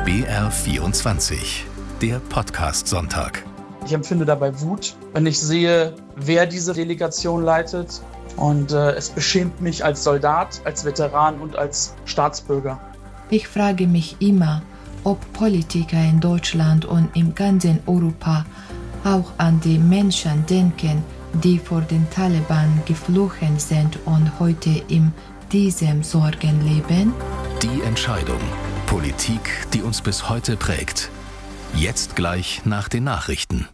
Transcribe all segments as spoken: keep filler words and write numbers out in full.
B R vierundzwanzig, der Podcast-Sonntag. Ich empfinde dabei Wut, wenn ich sehe, wer diese Delegation leitet. Und äh, es beschämt mich als Soldat, als Veteran und als Staatsbürger. Ich frage mich immer, ob Politiker in Deutschland und im ganzen Europa auch an die Menschen denken, die vor den Taliban geflohen sind und heute in diesem Sorgen leben. Die Entscheidung. Politik, die uns bis heute prägt. Jetzt gleich nach den Nachrichten.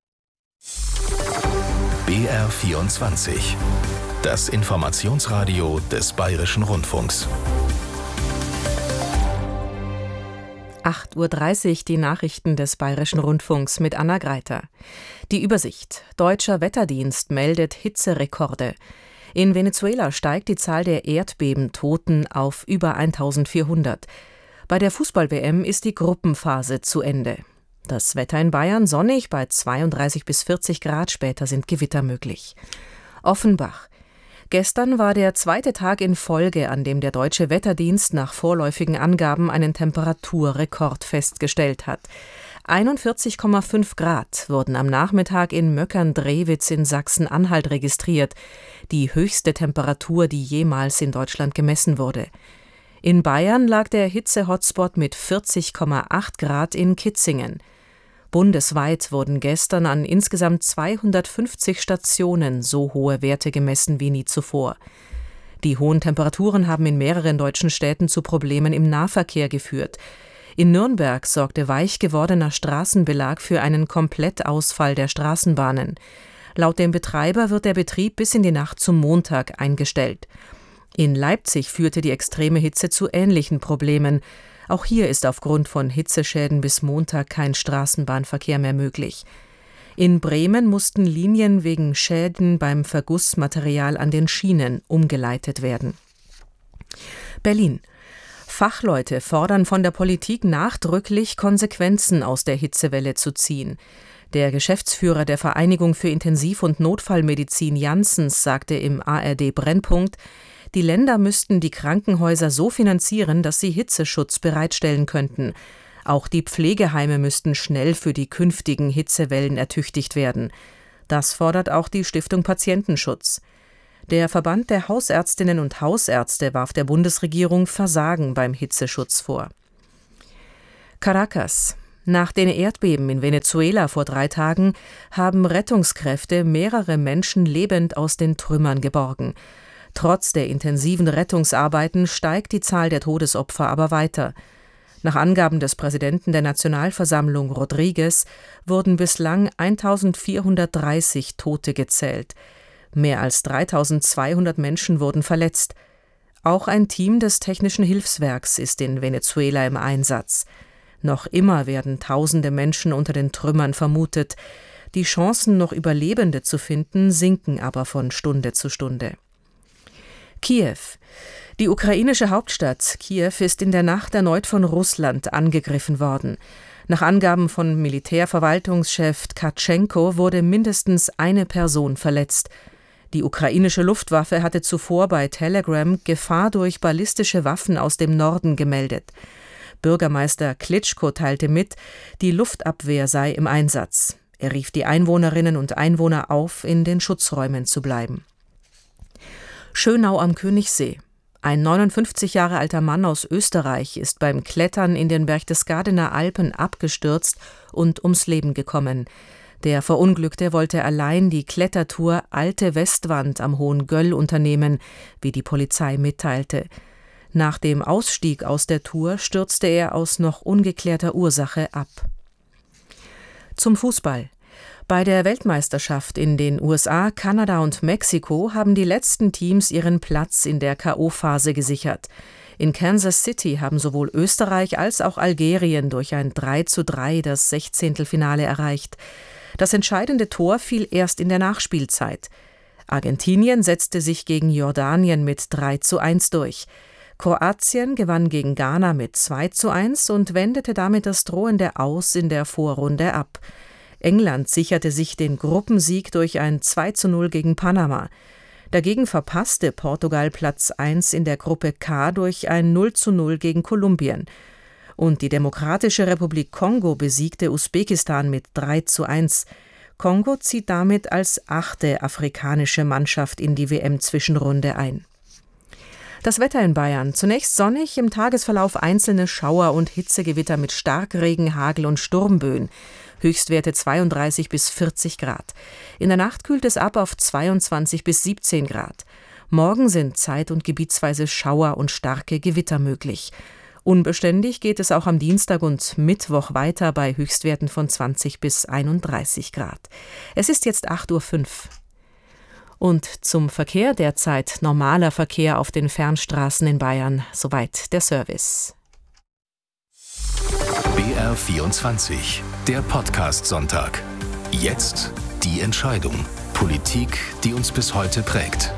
B R vierundzwanzig. Das Informationsradio des Bayerischen Rundfunks. acht Uhr dreißig, die Nachrichten des Bayerischen Rundfunks mit Anna Greiter. Die Übersicht. Deutscher Wetterdienst meldet Hitzerekorde. In Venezuela steigt die Zahl der Erdbebentoten auf über eintausendvierhundert. Bei der Fußball-W M ist die Gruppenphase zu Ende. Das Wetter in Bayern sonnig bei zweiunddreißig bis vierzig Grad, später sind Gewitter möglich. Offenbach. Gestern war der zweite Tag in Folge, an dem der Deutsche Wetterdienst nach vorläufigen Angaben einen Temperaturrekord festgestellt hat. einundvierzig Komma fünf Grad wurden am Nachmittag in Möckern-Drewitz in Sachsen-Anhalt registriert, die höchste Temperatur, die jemals in Deutschland gemessen wurde. In Bayern lag der Hitze-Hotspot mit vierzig Komma acht Grad in Kitzingen. Bundesweit wurden gestern an insgesamt zweihundertfünfzig Stationen so hohe Werte gemessen wie nie zuvor. Die hohen Temperaturen haben in mehreren deutschen Städten zu Problemen im Nahverkehr geführt. In Nürnberg sorgte weich gewordener Straßenbelag für einen Komplettausfall der Straßenbahnen. Laut dem Betreiber wird der Betrieb bis in die Nacht zum Montag eingestellt. In Leipzig führte die extreme Hitze zu ähnlichen Problemen. Auch hier ist aufgrund von Hitzeschäden bis Montag kein Straßenbahnverkehr mehr möglich. In Bremen mussten Linien wegen Schäden beim Vergussmaterial an den Schienen umgeleitet werden. Berlin. Fachleute fordern von der Politik nachdrücklich, Konsequenzen aus der Hitzewelle zu ziehen. Der Geschäftsführer der Vereinigung für Intensiv- und Notfallmedizin Janssens sagte im A R D Brennpunkt, die Länder müssten die Krankenhäuser so finanzieren, dass sie Hitzeschutz bereitstellen könnten. Auch die Pflegeheime müssten schnell für die künftigen Hitzewellen ertüchtigt werden. Das fordert auch die Stiftung Patientenschutz. Der Verband der Hausärztinnen und Hausärzte warf der Bundesregierung Versagen beim Hitzeschutz vor. Caracas. Nach den Erdbeben in Venezuela vor drei Tagen haben Rettungskräfte mehrere Menschen lebend aus den Trümmern geborgen. Trotz der intensiven Rettungsarbeiten steigt die Zahl der Todesopfer aber weiter. Nach Angaben des Präsidenten der Nationalversammlung Rodriguez wurden bislang eintausendvierhundertdreißig Tote gezählt. Mehr als dreitausendzweihundert Menschen wurden verletzt. Auch ein Team des Technischen Hilfswerks ist in Venezuela im Einsatz. Noch immer werden tausende Menschen unter den Trümmern vermutet. Die Chancen, noch Überlebende zu finden, sinken aber von Stunde zu Stunde. Kiew. Die ukrainische Hauptstadt Kiew ist in der Nacht erneut von Russland angegriffen worden. Nach Angaben von Militärverwaltungschef Tkatschenko wurde mindestens eine Person verletzt. Die ukrainische Luftwaffe hatte zuvor bei Telegram Gefahr durch ballistische Waffen aus dem Norden gemeldet. Bürgermeister Klitschko teilte mit, die Luftabwehr sei im Einsatz. Er rief die Einwohnerinnen und Einwohner auf, in den Schutzräumen zu bleiben. Schönau am Königssee. Ein neunundfünfzig Jahre alter Mann aus Österreich ist beim Klettern in den Berchtesgadener Alpen abgestürzt und ums Leben gekommen. Der Verunglückte wollte allein die Klettertour Alte Westwand am Hohen Göll unternehmen, wie die Polizei mitteilte. Nach dem Ausstieg aus der Tour stürzte er aus noch ungeklärter Ursache ab. Zum Fußball. Bei der Weltmeisterschaft in den U S A, Kanada und Mexiko haben die letzten Teams ihren Platz in der K O-Phase gesichert. In Kansas City haben sowohl Österreich als auch Algerien durch ein drei zu drei das Sechzehntelfinale erreicht. Das entscheidende Tor fiel erst in der Nachspielzeit. Argentinien setzte sich gegen Jordanien mit drei zu eins durch. Kroatien gewann gegen Ghana mit zwei zu eins und wendete damit das drohende Aus in der Vorrunde ab. England sicherte sich den Gruppensieg durch ein zwei zu null gegen Panama. Dagegen verpasste Portugal Platz eins in der Gruppe K durch ein null zu null gegen Kolumbien. Und die Demokratische Republik Kongo besiegte Usbekistan mit drei zu eins. Kongo zieht damit als achte afrikanische Mannschaft in die W M-Zwischenrunde ein. Das Wetter in Bayern. Zunächst sonnig, im Tagesverlauf einzelne Schauer und Hitzegewitter mit Starkregen, Hagel und Sturmböen. Höchstwerte zweiunddreißig bis vierzig Grad. In der Nacht kühlt es ab auf zweiundzwanzig bis siebzehn Grad. Morgen sind zeit- und gebietsweise Schauer und starke Gewitter möglich. Unbeständig geht es auch am Dienstag und Mittwoch weiter bei Höchstwerten von zwanzig bis einunddreißig Grad. Es ist jetzt acht Uhr fünf. Und zum Verkehr derzeit normaler Verkehr auf den Fernstraßen in Bayern. Soweit der Service. B R vierundzwanzig, der Podcast-Sonntag. Jetzt die Entscheidung. Politik, die uns bis heute prägt.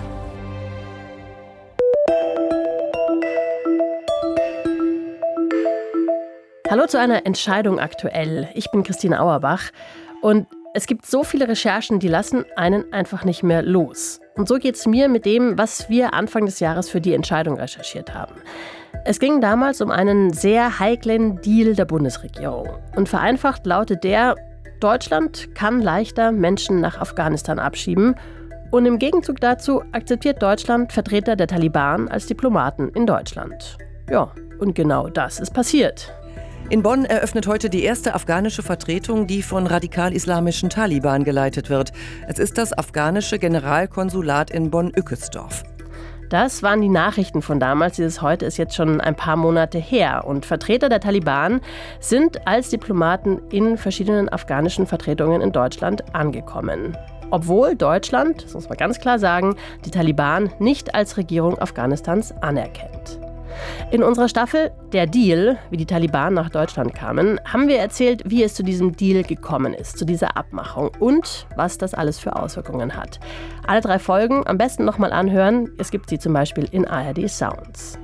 Hallo zu einer Entscheidung aktuell. Ich bin Christine Auerbach und es gibt so viele Recherchen, die lassen einen einfach nicht mehr los. Und so geht es mir mit dem, was wir Anfang des Jahres für die Entscheidung recherchiert haben. Es ging damals um einen sehr heiklen Deal der Bundesregierung. Und vereinfacht lautet der, Deutschland kann leichter Menschen nach Afghanistan abschieben. Und im Gegenzug dazu akzeptiert Deutschland Vertreter der Taliban als Diplomaten in Deutschland. Ja, und genau das ist passiert. In Bonn eröffnet heute die erste afghanische Vertretung, die von radikal-islamischen Taliban geleitet wird. Es ist das afghanische Generalkonsulat in Bonn-Ückesdorf. Das waren die Nachrichten von damals. Dieses heute ist jetzt schon ein paar Monate her. Und Vertreter der Taliban sind als Diplomaten in verschiedenen afghanischen Vertretungen in Deutschland angekommen. Obwohl Deutschland, das muss man ganz klar sagen, die Taliban nicht als Regierung Afghanistans anerkennt. In unserer Staffel Der Deal, wie die Taliban nach Deutschland kamen, haben wir erzählt, wie es zu diesem Deal gekommen ist, zu dieser Abmachung und was das alles für Auswirkungen hat. Alle drei Folgen am besten nochmal anhören. Es gibt sie zum Beispiel in A R D Sounds.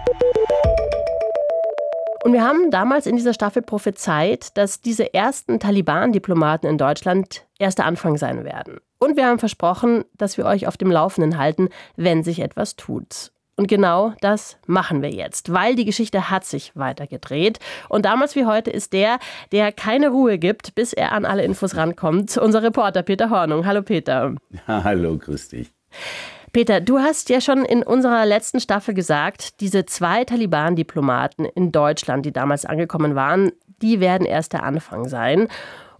Und wir haben damals in dieser Staffel prophezeit, dass diese ersten Taliban-Diplomaten in Deutschland erst der Anfang sein werden. Und wir haben versprochen, dass wir euch auf dem Laufenden halten, wenn sich etwas tut. Und genau das machen wir jetzt, weil die Geschichte hat sich weitergedreht. Und damals wie heute ist der, der keine Ruhe gibt, bis er an alle Infos rankommt, unser Reporter Peter Hornung. Hallo Peter. Ja, hallo, grüß dich. Peter, du hast ja schon in unserer letzten Staffel gesagt, diese zwei Taliban-Diplomaten in Deutschland, die damals angekommen waren, die werden erst der Anfang sein.